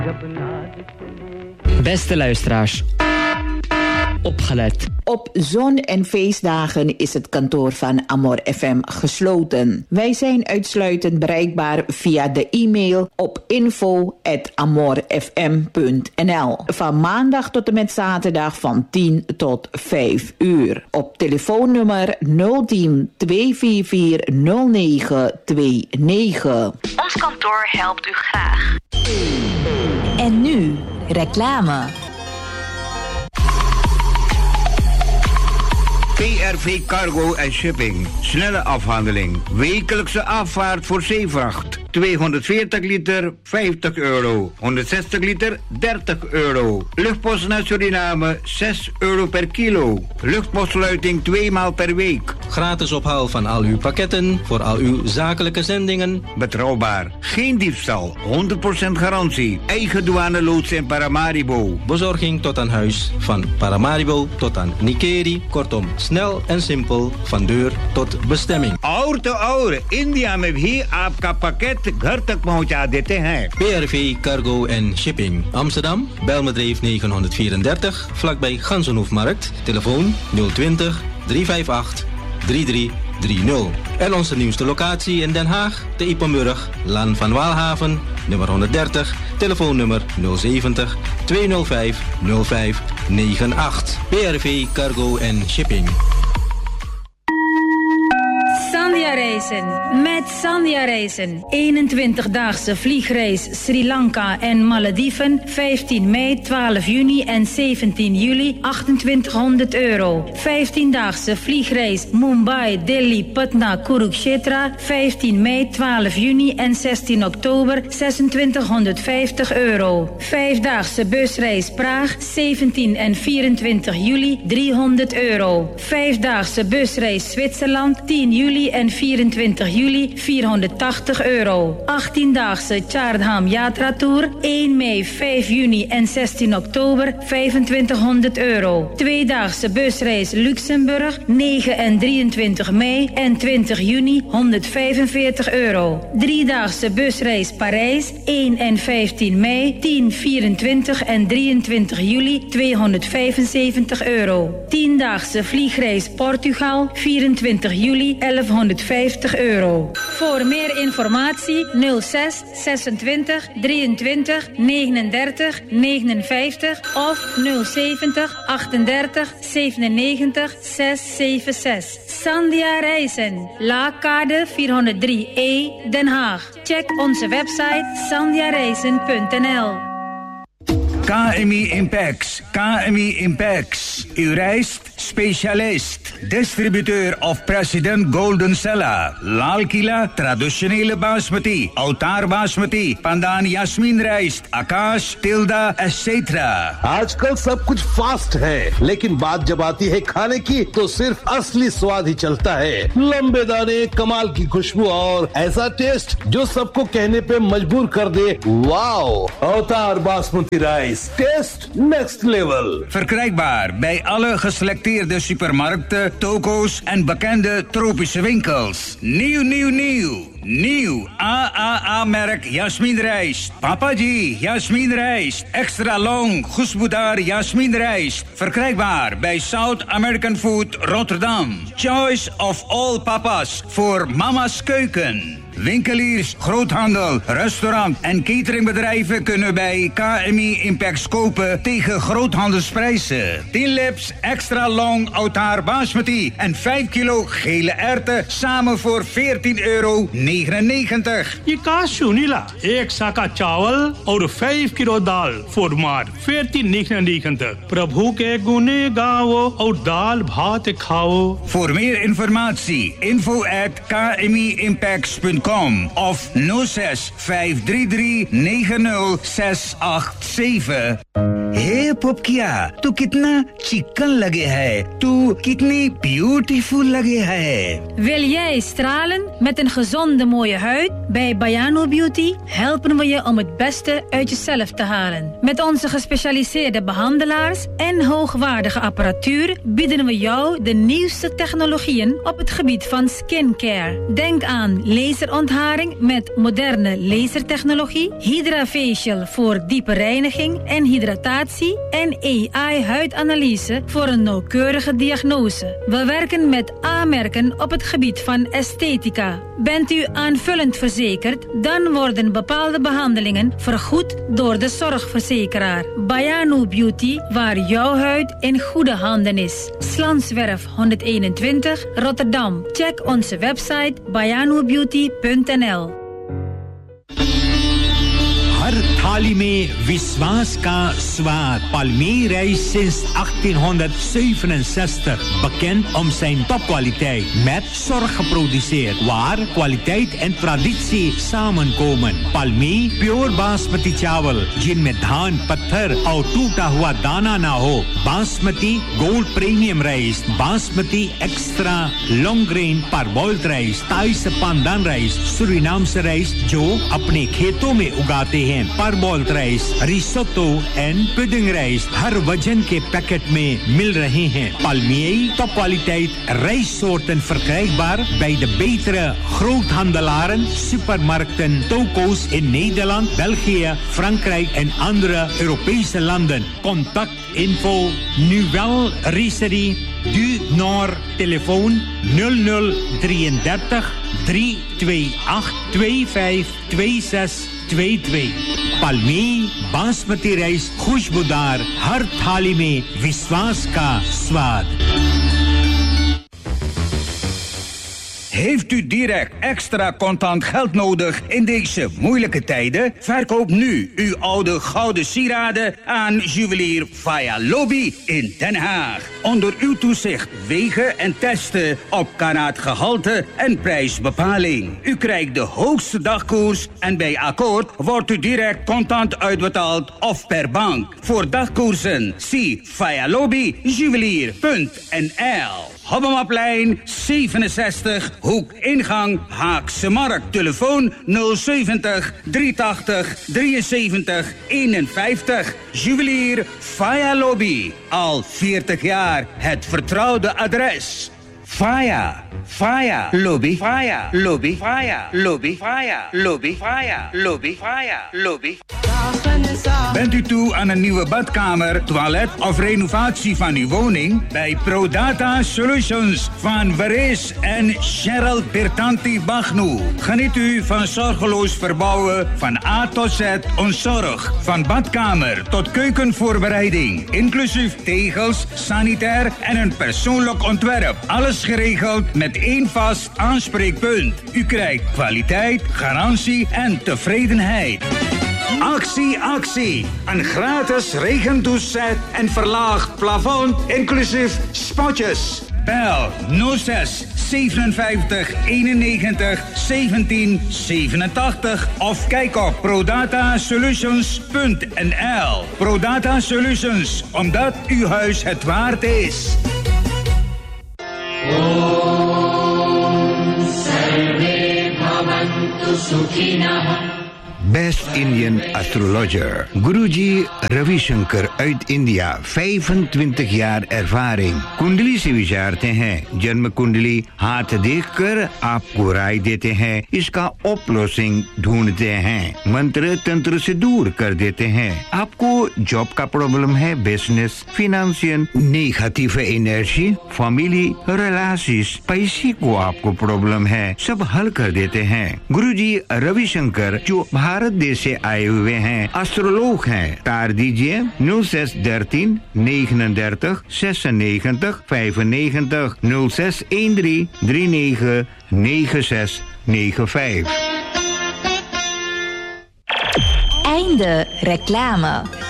Beste luisteraars, opgelet. Op zon- en feestdagen is het kantoor van Amor FM gesloten. Wij zijn uitsluitend bereikbaar via de e-mail op info@amorfm.nl. Van maandag tot en met zaterdag van 10 tot 5 uur. Op telefoonnummer 010 244 0929. Ons kantoor helpt u graag. En nu, reclame. PRV Cargo en Shipping. Snelle afhandeling. Wekelijkse afvaart voor zeevracht. 240 liter, €50. 160 liter, €30. Luchtpost naar Suriname, €6 per kilo. Luchtpostsluiting 2 maal per week. Gratis ophaal van al uw pakketten voor al uw zakelijke zendingen. Betrouwbaar. Geen diefstal. 100% garantie. Eigen douaneloods in Paramaribo. Bezorging tot aan huis. Van Paramaribo tot aan Nikeri. Kortom, snel en simpel. Van deur tot bestemming. और इंडिया में भी आपका पैकेट घर तक पहुंचा देते हैं. PRV Cargo en Shipping. Amsterdam, Bijlmerdreef 934, vlakbij Ganzenhoefmarkt. Telefoon 020 358 3330. En onze nieuwste locatie in Den Haag, de Ippenburg, Laan van Waalhaven, nummer 130, telefoonnummer 070 205 0598. PRV Cargo en Shipping. Sandia Reizen. Met Sandia Reizen. 21-daagse vliegreis Sri Lanka en Malediven. 15 mei, 12 juni en 17 juli. €2800. 15-daagse vliegreis Mumbai, Delhi, Patna, Kurukshetra. 15 mei, 12 juni en 16 oktober. €2650. 5-daagse busreis Praag. 17 en 24 juli. €300. 5-daagse busreis Zwitserland. 10 juli en 24 juli €480. 18-daagse Chardham Yatra Tour. 1 mei, 5 juni en 16 oktober €2500. 2-daagse busreis Luxemburg. 9 en 23 mei en 20 juni €145. 3-daagse busreis Parijs. 1 en 15 mei, 10, 24 en 23 juli €275. 10-daagse vliegreis Portugal. 24 juli €1150. Voor meer informatie 06 26 23 39 59 of 070 38 97 676. Sandia Reizen, Laakkade 403E, Den Haag. Check onze website sandiareizen.nl. KMI Impex, KMI Impex. U reist, specialist. Distributeur of president Golden Sella. Lal Kila, traditionele basmati. Altaar basmati. Pandan Yasmin rijst. Akash, Tilda, etc. आजकल सब कुछ फास्ट है, लेकिन बात जब आती है खाने की तो सिर्फ असली स्वाद ही चलता है। लंबे दाने, कमाल की खुशबू और ऐसा टेस्ट जो सबको कहने पे मजबूर कर दे, वाओ! अवतार basmati rice, test next level. Verkrijgbaar bij alle geselecteerde supermarkten, toko's en bekende tropische winkels. Nieuw. Nieuw AAA-merk Jasmin rijst. Papaji Jasmin rijst. Extra long Goesboedar Jasmin rijst. Verkrijgbaar bij South American Food Rotterdam. Choice of all papas voor mama's keuken. Winkeliers, groothandel, restaurant en cateringbedrijven kunnen bij KMI Impex kopen tegen groothandelsprijzen. 10 lips extra long Altaar basmati en 5 kilo gele erwten samen voor €14,99. ये कहा सुनीला 1 साका चावल और 5 किलो दाल for maar $14,99. प्रभु के गुणे गाओ और दाल भात खाओ. Voor meer informatie info@kmiimpex.com of 06 533 90687. हे पुपकिया, तू कितना चिकन लगे है. तू कितनी beautiful lage hai. Wil jij stralen met een gezonde mooie huid? Bij Bayano Beauty helpen we je om het beste uit jezelf te halen. Met onze gespecialiseerde behandelaars en hoogwaardige apparatuur bieden we jou de nieuwste technologieën op het gebied van skincare. Denk aan laserontharing met moderne lasertechnologie, Hydrafacial voor diepe reiniging en hydratatie en AI-huidanalyse voor een nauwkeurige diagnose. We werken met A-merken op het gebied van esthetica. Bent u aanvullend verzekerd, dan worden bepaalde behandelingen vergoed door de zorgverzekeraar. Bayano Beauty, waar jouw huid in goede handen is. Slanswerf 121, Rotterdam. Check onze website bayanobeauty.nl. हर थाली में विश्वास का स्वाद. Palmier rijst sinds 1867. Bekend om zijn topkwaliteit. Met zorg geproduceerd. Waar kwaliteit en traditie samenkomen. Palmier pure basmati चावल जिनमें धान पत्थर और टूटा हुआ दाना ना हो. Basmati gold premium rice. Basmati extra long grain पारबॉइल्ड राइस. ताई से पांदान राइस. सूरीनाम से राइस जो अपने खेतों में उगाते हैं. पारबॉइल्ड rice, risotto and pudding rice हर वजन के पैकेट में मिल रहे हैं. Palmier topkwaliteit rijstsoorten verkrijgbaar bij de betere groothandelaren, supermarkten, toko's in Nederland, België, Frankrijk en andere Europese landen. Contact info Nuwel Ricerie du Nord, telefoon 0033 328 2526 22. Palmier बासमती राइस खुशबूदार हर थाली में विश्वास का स्वाद. Heeft u direct extra contant geld nodig in deze moeilijke tijden? Verkoop nu uw oude gouden sieraden aan juwelier Via Lobby in Den Haag. Onder uw toezicht wegen en testen op karaatgehalte en prijsbepaling. U krijgt de hoogste dagkoers en bij akkoord wordt u direct contant uitbetaald of per bank. Voor dagkoersen zie Via Lobby juwelier.nl. Hobbemaplein 67, hoek ingang Haagse Markt. Telefoon 070 380 73 51. Juwelier Via Lobby. Al 40 jaar het vertrouwde adres. Via Lobby, Via Lobby, Via Lobby, Via Lobby, Via Lobby, Via Lobby. Bent u toe aan een nieuwe badkamer, toilet of renovatie van uw woning? Bij ProData Solutions van Veres en Cheryl Bertanti Bagnu. Geniet u van zorgeloos verbouwen van A tot Z ontzorg. Van badkamer tot keukenvoorbereiding. Inclusief tegels, sanitair en een persoonlijk ontwerp. Alles geregeld met één vast aanspreekpunt. U krijgt kwaliteit, garantie en tevredenheid. Actie, actie. Een gratis regentoeset en verlaagd plafond, inclusief spotjes. Bel 06 57 91 17 87 of kijk op prodatasolutions.nl. Prodata Solutions, omdat uw huis het waard is. Om Sarve Bhavantu Sukhinah. Best Indian Astrologer. Guruji Ravi Shankar uit India. 25 jaar ervaring. कुंडली से विचारते हैं. जन्म कुंडली हाथ देखकर आपको राय देते हैं. इसका ऑप्लोसिंग ढूंढते हैं. मंत्र तंत्र से दूर कर देते हैं. आपको जॉब का प्रॉब्लम है, business, financial, negatieve energie, familie, relaties, पैसे को आपको प्रॉब्लम है, सब हल कर देते हैं. गुरुजी रवि शंकर जो भारत देश से आए हुए हैं, एस्ट्रोलॉग हैं. तार दीजिए 06 13 39 96 95 06 13 39 96 95. Einde reclame.